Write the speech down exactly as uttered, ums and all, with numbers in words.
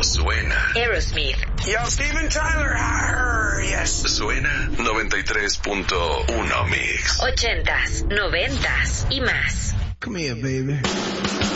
Esto suena. Aerosmith. Yo, Steven Tyler. Arr, yes. Suena noventa y tres punto uno Mix. Ochentas, noventas y más. Come here, baby.